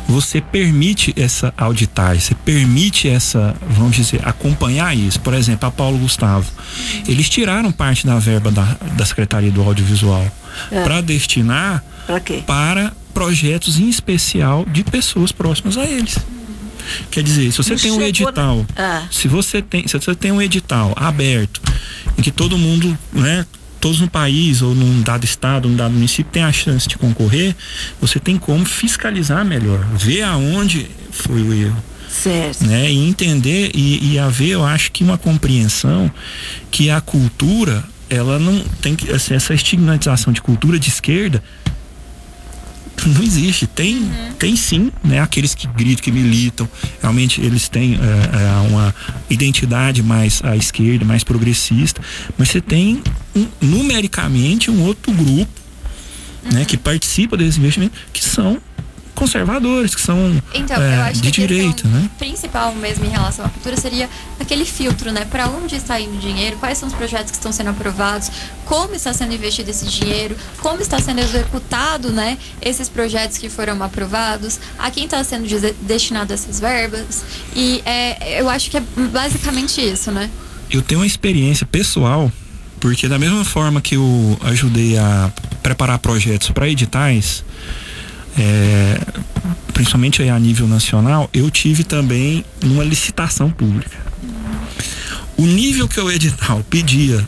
você permite essa auditagem, você permite essa, vamos dizer, acompanhar isso. Por exemplo, a Paulo Gustavo, eles tiraram parte da verba da Secretaria do Audiovisual para destinar para projetos em especial de pessoas próximas a eles. Quer dizer, se você tem um edital, se você tem um edital aberto em que todo mundo, né, todos no país ou num dado estado, num dado município tem a chance de concorrer, você tem como fiscalizar melhor, ver aonde foi o erro. Certo. Né? E entender e haver, eu acho que uma compreensão que a cultura, ela não tem que, assim, essa estigmatização de cultura de esquerda não existe. Tem sim, né? Aqueles que gritam, que militam, realmente eles têm uma identidade mais à esquerda, mais progressista, mas você tem numericamente um outro grupo, né, que participa desse investimento, que são conservadores, que são então, eu acho de que direita, né? Principal mesmo em relação à cultura seria aquele filtro, né? Para onde está indo o dinheiro, quais são os projetos que estão sendo aprovados, como está sendo investido esse dinheiro, como está sendo executado, né? Esses projetos que foram aprovados, a quem está sendo destinado essas verbas. E eu acho que é basicamente isso, né? Eu tenho uma experiência pessoal, porque da mesma forma que eu ajudei a preparar projetos para editais, principalmente aí a nível nacional, eu tive também uma licitação pública. O nível que o edital pedia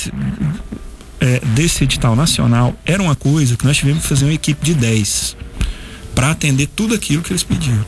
desse edital nacional era uma coisa que nós tivemos que fazer uma equipe de 10 para atender tudo aquilo que eles pediam.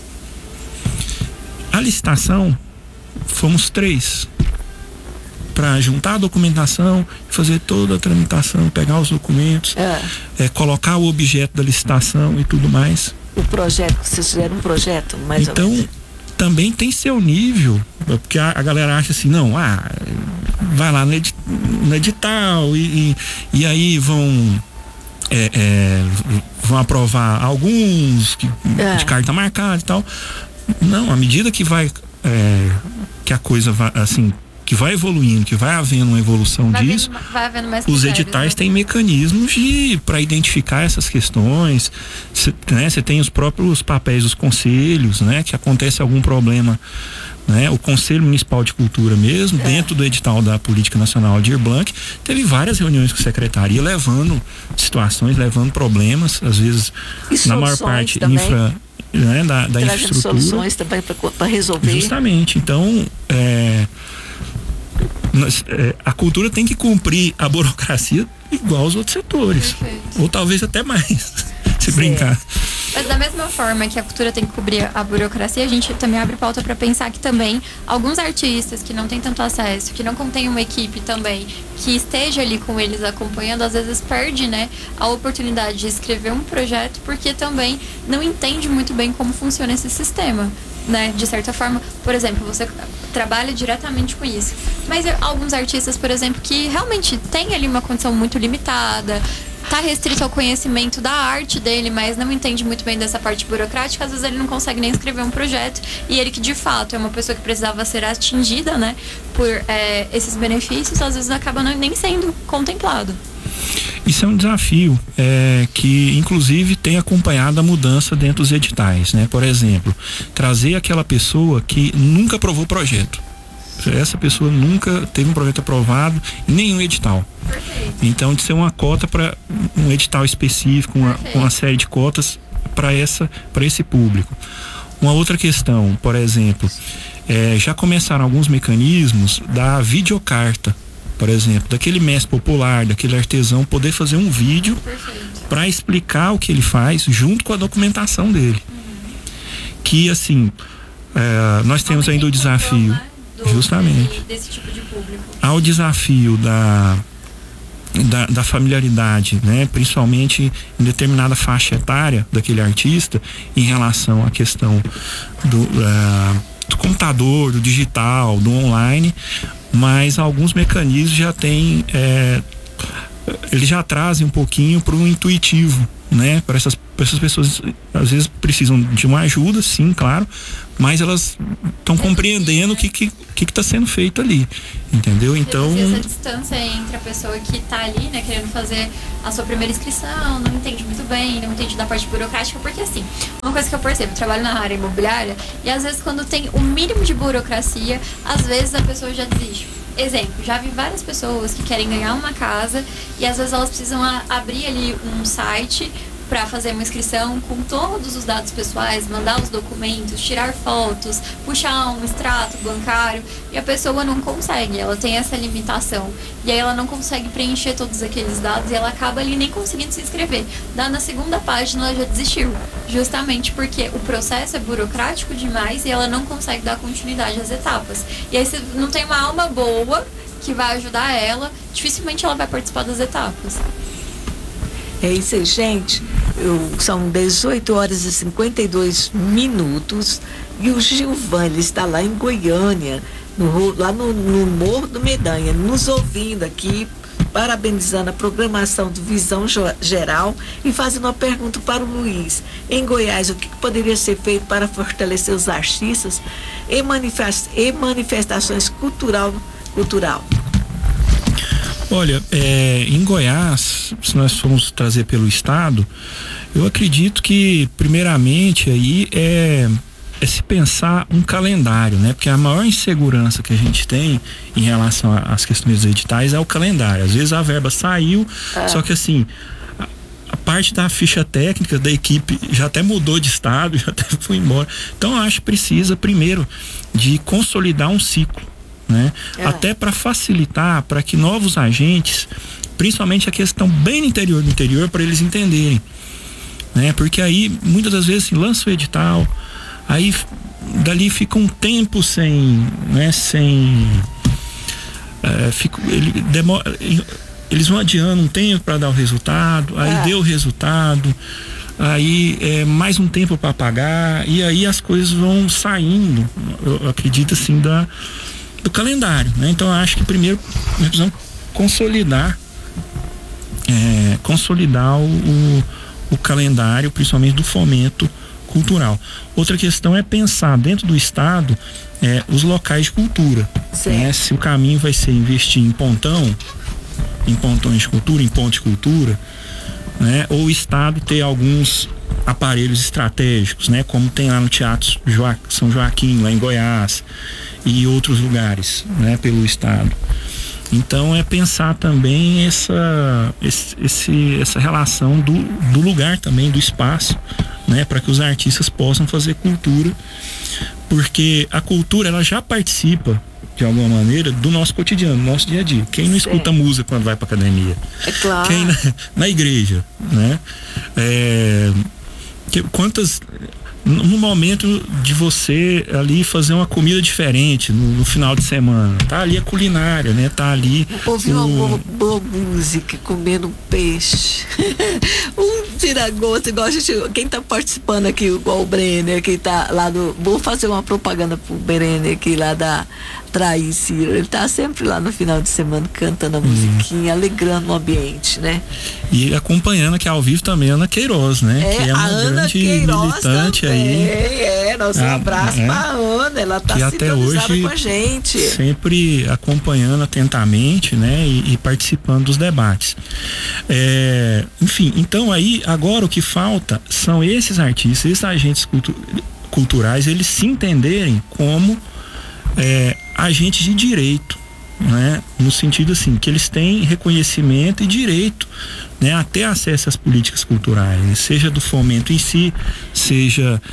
A licitação, fomos 3 para juntar a documentação, fazer toda a tramitação, pegar os documentos, colocar o objeto da licitação e tudo mais. O projeto, vocês fizeram um projeto, mais ou menos. Então, também tem seu nível, porque a galera acha assim, não, vai lá no edital e aí vão aprovar alguns de carta marcada e tal. Não, à medida que que a coisa vai, assim, que vai evoluindo, que vai havendo uma evolução disso, vai havendo mais os editais têm mecanismos para identificar essas questões, você tem os próprios papéis dos conselhos, né, que acontece algum problema, né, o Conselho Municipal de Cultura mesmo, dentro do edital da Política Nacional Aldir Blanc, teve várias reuniões com a Secretaria, levando situações, levando problemas, às vezes, na maior parte, também. Né, da infraestrutura. Soluções também para resolver. Justamente, então a cultura tem que cumprir a burocracia igual aos outros setores. Perfeito. Ou talvez até mais, se brincar. Mas da mesma forma que a cultura tem que cobrir a burocracia, a gente também abre pauta para pensar que também alguns artistas que não têm tanto acesso, que não contêm uma equipe também que esteja ali com eles acompanhando, às vezes perde, né, a oportunidade de escrever um projeto porque também não entende muito bem como funciona esse sistema, né? De certa forma, por exemplo, você trabalha diretamente com isso, mas alguns artistas, por exemplo, que realmente têm ali uma condição muito limitada, tá restrito ao conhecimento da arte dele, mas não entende muito bem dessa parte burocrática, às vezes ele não consegue nem escrever um projeto, e ele que de fato é uma pessoa que precisava ser atingida, né, por esses benefícios, às vezes acaba nem sendo contemplado. Isso é um desafio que inclusive tem acompanhado a mudança dentro dos editais, né? Por exemplo, trazer aquela pessoa que nunca aprovou o projeto. Essa pessoa nunca teve um projeto aprovado em nenhum edital. Perfeito. Então, de ser uma cota para um edital específico, uma série de cotas para esse público. Uma outra questão, por exemplo, já começaram alguns mecanismos da videocarta, por exemplo, daquele mestre popular, daquele artesão poder fazer um vídeo para explicar o que ele faz junto com a documentação dele. Que assim, nós temos ainda o desafio, justamente, desse tipo de público. Há o desafio da familiaridade, né? Principalmente em determinada faixa etária daquele artista em relação à questão do computador, do digital, do online, mas alguns mecanismos já têm, eles já trazem um pouquinho para o intuitivo, né? Para essas pessoas, às vezes precisam de uma ajuda, sim, claro, mas elas estão compreendendo o que está sendo feito ali, entendeu? Então, essa distância entre a pessoa que está ali, né, querendo fazer a sua primeira inscrição, não entende muito bem, não entende da parte burocrática, porque assim, uma uma coisa que eu percebo, eu trabalho na área imobiliária e às vezes quando tem o mínimo de burocracia, às vezes a pessoa já desiste. Exemplo, já vi várias pessoas que querem ganhar uma casa e às vezes elas precisam abrir ali um site para fazer uma inscrição com todos os dados pessoais, mandar os documentos, tirar fotos, puxar um extrato bancário, e a pessoa não consegue, ela tem essa limitação. E aí ela não consegue preencher todos aqueles dados e ela acaba ali nem conseguindo se inscrever. Na segunda página ela já desistiu, justamente porque o processo é burocrático demais e ela não consegue dar continuidade às etapas. E aí se não tem uma alma boa que vai ajudar ela, dificilmente ela vai participar das etapas. É isso aí, gente. São 18 horas e 52 minutos e o Gilvan está lá em Goiânia, lá no Morro do Medanha, nos ouvindo aqui, parabenizando a programação do Visão Geral e fazendo uma pergunta para o Luiz. Em Goiás, o que poderia ser feito para fortalecer os artistas e manifestações cultural? Olha, em Goiás, se nós formos trazer pelo estado, eu acredito que primeiramente aí é se pensar um calendário, né? Porque a maior insegurança que a gente tem em relação às questões dos editais é o calendário. Às vezes a verba saiu, só que assim, a parte da ficha técnica da equipe já até mudou de estado, já até foi embora. Então eu acho que precisa primeiro de consolidar um ciclo, né? Até para facilitar, para que novos agentes, principalmente aqueles que estão bem no interior do interior, para eles entenderem, né? Porque aí muitas das vezes lança o edital, aí dali fica um tempo sem, né? Eles vão adiando um tempo para dar o resultado, aí deu o resultado, aí mais um tempo para pagar, e aí as coisas vão saindo, eu acredito assim, do calendário, né? Então eu acho que primeiro nós precisamos consolidar o calendário, principalmente do fomento cultural. Outra questão é pensar dentro do estado os locais de cultura, né? Se o caminho vai ser investir em pontões de cultura, em ponte de cultura, né? Ou o estado ter alguns aparelhos estratégicos, né? Como tem lá no Teatro São Joaquim, lá em Goiás, e outros lugares, né? Pelo estado. Então é pensar também essa relação do lugar também, do espaço, né? Para que os artistas possam fazer cultura, porque a cultura ela já participa de alguma maneira do nosso cotidiano, do nosso dia a dia. Quem não escuta música quando vai para academia? É claro. Quem na igreja, né? No momento de você ali fazer uma comida diferente no final de semana, tá ali a culinária, né? Tá ali ouvir uma boa música, comendo peixe. Tira-gosto, igual quem tá participando aqui, igual o Brenner, que tá lá vou fazer uma propaganda pro Brenner aqui lá da Traíci, ele tá sempre lá no final de semana cantando a musiquinha, alegrando o ambiente, né? E acompanhando aqui ao vivo também a Ana Queiroz, né? Que é uma grande militante aí. Nosso abraço pra Ana, ela tá sintonizada com a gente. Sempre acompanhando atentamente, né? E participando dos debates. Enfim, então aí, agora o que falta são esses artistas, esses agentes culturais, eles se entenderem como agentes de direito, né? No sentido assim, que eles têm reconhecimento e direito, né? A ter acesso às políticas culturais, né? Seja do fomento em si, seja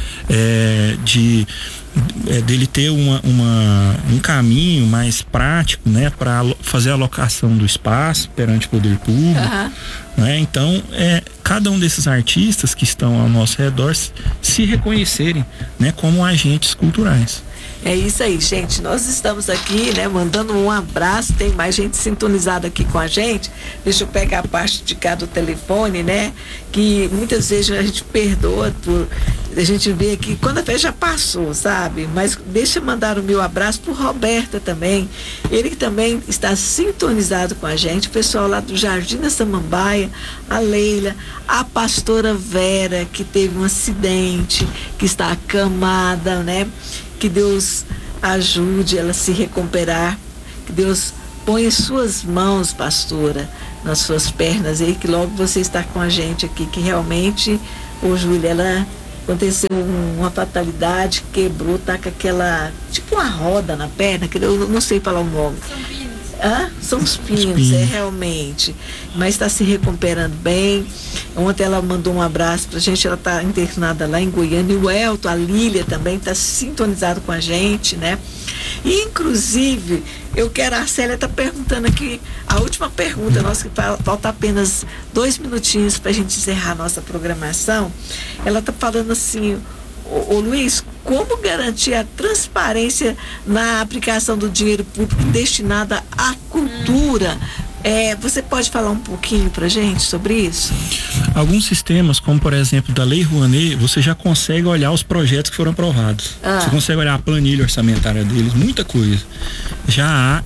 dele ter um caminho mais prático, né? Para fazer a alocação do espaço perante o poder público, né? Então, cada um desses artistas que estão ao nosso redor se reconhecerem, né? Como agentes culturais. É isso aí, gente. Nós estamos aqui, né, mandando um abraço. Tem mais gente sintonizada aqui com a gente. Deixa eu pegar a parte de cá do telefone, né? Que muitas vezes a gente perdoa por a gente vê aqui quando a festa já passou, sabe? Mas deixa eu mandar o meu abraço pro Roberta também. Ele que também está sintonizado com a gente. O pessoal lá do Jardim da Samambaia, a Leila, a pastora Vera, que teve um acidente, que está acamada, né? Que Deus ajude ela a se recuperar, que Deus ponha suas mãos, pastora, nas suas pernas aí, que logo você está com a gente aqui, que realmente, Júlia, ela aconteceu uma fatalidade, quebrou, tá com aquela, tipo uma roda na perna, que eu não sei falar o nome. São os pinos, realmente. Mas está se recuperando bem. Ontem ela mandou um abraço pra gente, ela está internada lá em Goiânia. E o Elton, a Lília também está sintonizado com a gente, né? E, inclusive, a Célia está perguntando aqui, a última pergunta, nossa, que falta apenas 2 minutinhos para a gente encerrar a nossa programação. Ela está falando assim: ô Luiz, como garantir a transparência na aplicação do dinheiro público destinado à cultura? Você pode falar um pouquinho pra gente sobre isso? Alguns sistemas, como por exemplo da Lei Rouanet, você já consegue olhar os projetos que foram aprovados. Você consegue olhar a planilha orçamentária deles, muita coisa. Já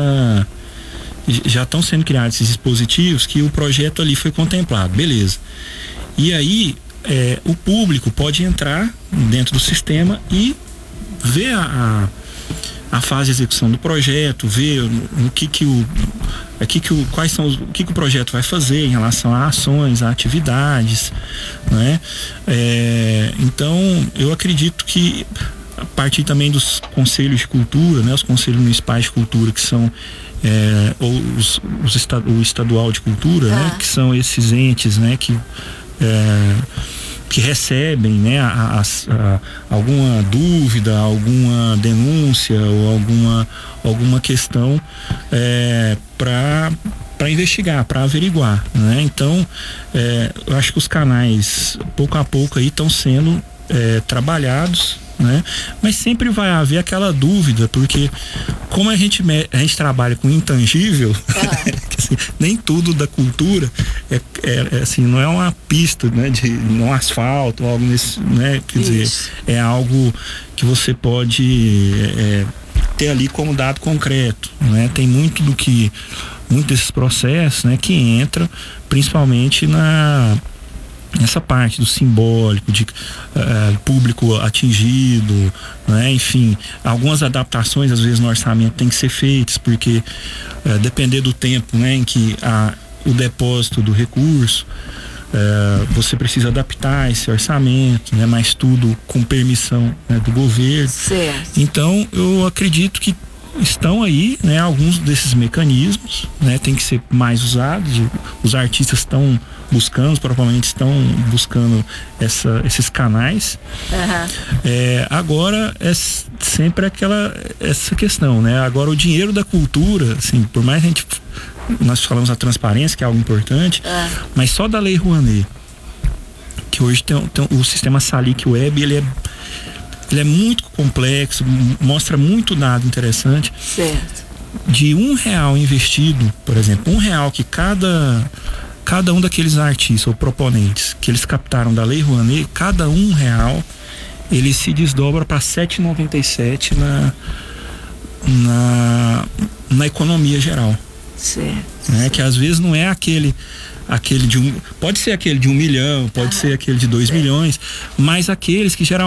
estão sendo criados esses dispositivos que o projeto ali foi contemplado, beleza. E aí o público pode entrar dentro do sistema e ver a fase de execução do projeto, ver o que o projeto vai fazer em relação a ações, a atividades, né? Então eu acredito que a partir também dos conselhos de cultura, né? Os conselhos municipais de cultura, que são o estadual de cultura, né? Que são esses entes, né? Que recebem, né, alguma dúvida, alguma denúncia ou alguma questão para investigar, para averiguar, né? Então, eu acho que os canais, pouco a pouco, aí estão sendo trabalhados, né? Mas sempre vai haver aquela dúvida, porque como a gente trabalha com intangível, assim, nem tudo da cultura assim, não é uma pista, né, de um asfalto, algo nesse, né, quer dizer, é algo que você pode ter ali como dado concreto, né? Tem muitos desses processos, né, que entra principalmente nessa parte do simbólico, de público atingido, né? Enfim, algumas adaptações às vezes no orçamento tem que ser feitas, porque depender do tempo, né, em que o depósito do recurso, você precisa adaptar esse orçamento, né? Mas tudo com permissão, né, do governo. Certo. Então eu acredito que estão aí, né, alguns desses mecanismos, né, tem que ser mais usados. Os artistas estão buscando, provavelmente estão buscando esses canais. Agora é sempre essa questão, né? Agora o dinheiro da cultura, assim, por mais nós falamos da transparência, que é algo importante, mas só da Lei Rouanet, que hoje tem o sistema Salic Web, ele é muito complexo, mostra muito dado interessante. Certo. De R$1 investido, por exemplo, R$1 que cada um daqueles artistas ou proponentes que eles captaram da Lei Rouanet, cada R$1 ele se desdobra para 7,97 na economia geral. Certo. Né? Que às vezes não é aquele de pode ser aquele de 1 milhão, pode ser aquele de 2 milhões, mas aqueles que geralmente